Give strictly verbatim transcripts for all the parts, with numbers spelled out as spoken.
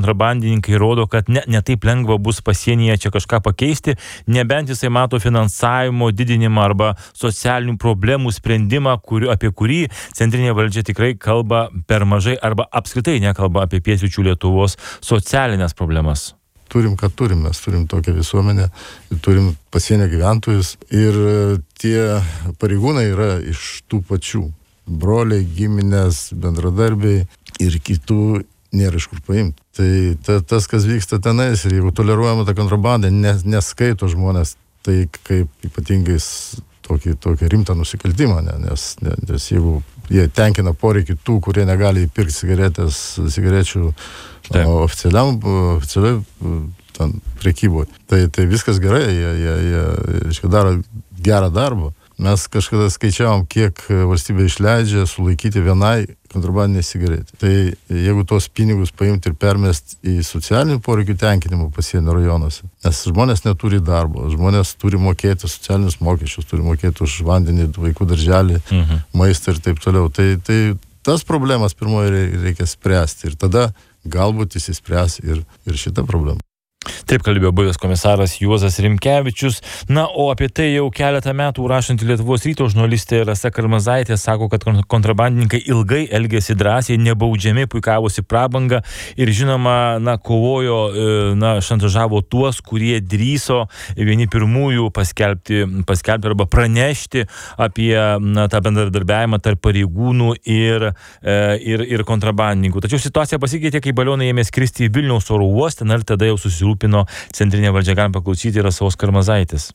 kontrabandininkai rodo, kad ne, ne taip lengva bus pasienyje čia kažką pakeisti, nebent jisai mato finansavimo didinimą arba socialinių problemų sprendimą, kur, apie kurį centrinė valdžia tikrai kalba per mažai arba apskritai nekalba apie pietryčių Lietuvos socialinės problemas. Turim, ką turim, mes turim tokią visuomenę, turim pasienio gyventojus ir tie pareigūnai yra iš tų pačių. Broliai, giminės, bendradarbiai ir kitų nėra iš kur paimti. Tai ta, tas, kas vyksta tenais ir jeigu toleruojama ta kontrabanda, nes, neskaito žmonės tai kaip ypatingai tokį, tokį rimtą nusikaltimą, ne, nes, ne, nes jeigu jie tenkina poreikį tų, kurie negali įpirkti cigaretės, cigarečių oficialiam, oficialiai ten prekyboje. Tai, tai viskas gerai, jie, jie, jie, jie daro gerą darbą. Mes kažkada skaičiavom, kiek valstybė išleidžia sulaikyti vienai kontrabandinė cigaretė. Tai jeigu tos pinigus paimti ir permesti į socialinių poreikių tenkinimą pasienio rajonuose, nes žmonės neturi darbo, žmonės turi mokėti socialinius mokesčius, turi mokėti už vandenį, vaikų darželį, mhm. maistą ir taip toliau. Tai, tai tas problemas pirmoji reikia spręsti ir tada galbūt įsispręs ir, ir šitą problemą. Taip kalbėjo buvęs komisaras Juozas Rimkevičius. Na, o apie tai jau keletą metų rašanti Lietuvos ryto žurnalistė Rasa Karmazaitė sako, kad kontrabandininkai ilgai elgėsi drąsiai, nebaudžiami, puikavosi prabangą ir žinoma, na, kovojo, na, šantažavo tuos, kurie drįso vieni pirmųjų paskelbti, paskelbti arba pranešti apie, na, tą bendradarbiavimą tarp pareigūnų ir, ir, ir kontrabandininkų. Tačiau situacija pasikeitė, kai balionai ėmė skristi į Vilniaus oro uostą, ir tada jau susirūpino centrinė valdžia. Galim paklausyti Rasos Karmazaitės.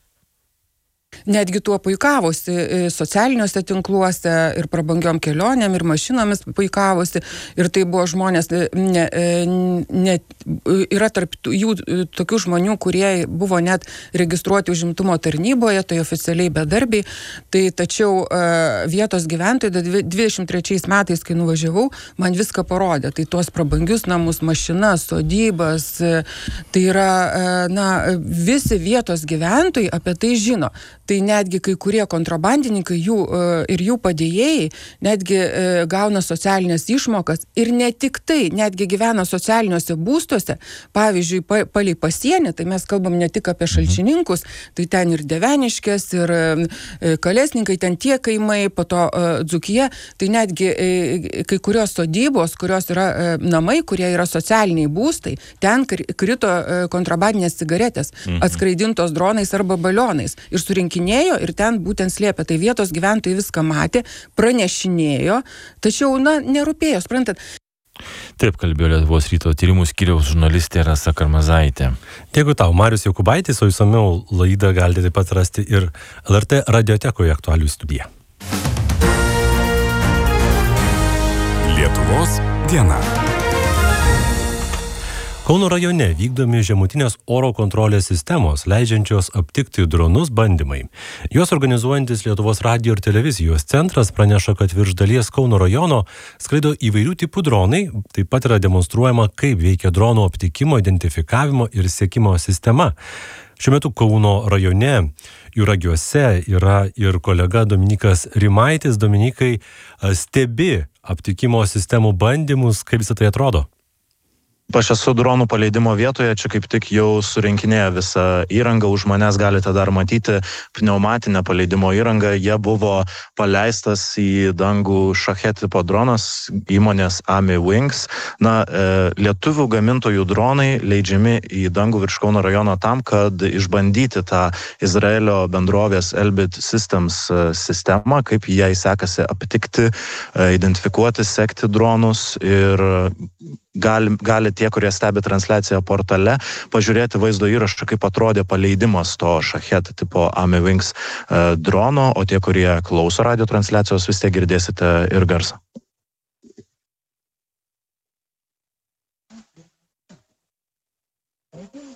Netgi tuo puikavosi socialiniuose tinkluose ir prabangiom kelionėm ir mašinomis puikavosi ir tai buvo žmonės, ne, ne, yra tarp jų tokių žmonių, kurie buvo net registruoti užimtumo tarnyboje, tai oficialiai bedarbiai, tai tačiau vietos gyventojai dvidešimt trečiais metais, kai nuvažiavau, man viską parodė, tai tuos prabangius namus, mašinas, sodybas, tai yra, na, visi vietos gyventojai apie tai žino. Tai netgi kai kurie kontrabandininkai jų, ir jų padėjėjai netgi gauna socialinės išmokas ir ne tik tai, netgi gyvena socialiniuose būstuose, pavyzdžiui, palei pasienį, tai mes kalbam ne tik apie šalčininkus, tai ten ir Deveniškės, ir Kalesninkai, ten tie kaimai, po to Dzūkija, tai netgi kai kurios sodybos, kurios yra namai, kurie yra socialiniai būstai, ten krito kontrabandinės cigaretės, atskraidintos dronais arba balionais ir surinkinėjo ir ten būtent slėpė. Tai vietos gyventojai viską matė, pranešinėjo, tačiau, na, nerūpėjo, suprantat. Taip kalbėjo Lietuvos ryto tyrimų skyriaus žurnalistė Rasa Karmazaitė. Dėkui tau, Marius Jokubaitis, o išsamiau laidą galite taip pat rasti ir L R T radiotekoje aktualijų studija. Lietuvos diena. Kauno rajone vykdomi žemutinės oro kontrolės sistemos, leidžiančios aptikti dronus bandymai. Juos organizuojantis Lietuvos radijo ir televizijos centras praneša, kad virš dalies Kauno rajono skraido įvairių tipų dronai, taip pat yra demonstruojama, kaip veikia dronų aptikimo, identifikavimo ir sekimo sistema. Šiuo metu Kauno rajone Juragiuose yra ir kolega Dominikas Rimaitis. Dominikai, stebi aptikimo sistemų bandymus, kaip visą tai atrodo? Aš esu dronų paleidimo vietoje, čia kaip tik jau surinkinėja visą įrangą, už manęs galite dar matyti pneumatinę paleidimo įrangą, jie buvo paleistas į dangų Shahed tipo dronas įmonės Ami Wings. Na, lietuvių gamintojų dronai leidžiami į dangų virš Kauno rajono tam, kad išbandyti tą Izraelio bendrovės Elbit Systems sistemą, kaip jai sekasi aptikti, identifikuoti, sekti dronus ir Gali, gali tie, kurie stebi transliaciją portale, pažiūrėti vaizdo įrašą, kaip atrodė paleidimas to Shahed tipo Ami Wings drono, o tie, kurie klauso radio transliacijos, vis tiek girdėsite ir garsą.